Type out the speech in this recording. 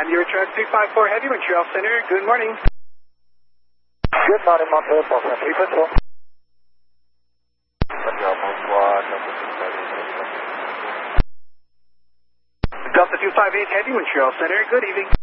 And your track 354 Heavy, Montreal Center. Good morning. Good morning, Montreal Center. 354. Delta 258 Heavy, Montreal Center. Good evening.